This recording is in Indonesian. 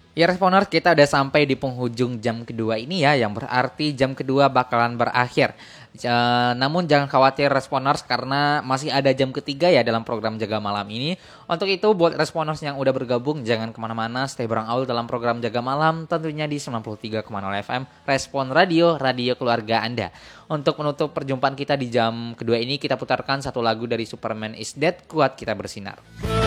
Ya Responers, kita udah sampai di penghujung jam kedua ini ya, yang berarti jam kedua bakalan berakhir. Namun jangan khawatir Responers, karena masih ada jam ketiga ya dalam program Jaga Malam ini. Untuk itu buat Responers yang udah bergabung, jangan kemana-mana, stay bareng Aul dalam program Jaga Malam, tentunya di 93,0 FM Respon Radio, radio keluarga Anda. Untuk menutup perjumpaan kita di jam kedua ini, kita putarkan satu lagu dari Superman is Dead, Kuat Kita Bersinar.